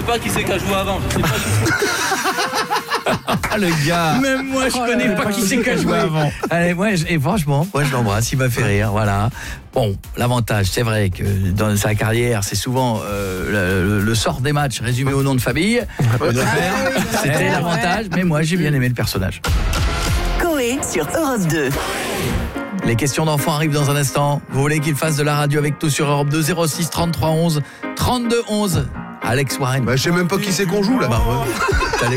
pas qui c'est qui a joué avant. Je sais pas Ah, le gars. Même moi, je connais pas qui c'est qui a joué avant. Allez, et franchement, moi je l'embrasse, il m'a fait rire, voilà. Bon, l'avantage, c'est vrai que dans sa carrière, c'est souvent le sort des matchs résumé au nom de famille. C'était l'avantage, mais moi j'ai bien aimé le personnage. Coé sur Europe 2. Les questions d'enfants arrivent dans un instant. Vous voulez qu'ils fassent de la radio avec tout sur Europe 2, 06 33 11 32 11. Alex Warren. Bah, je sais même pas qui c'est qu'on joue là. Bah, ouais.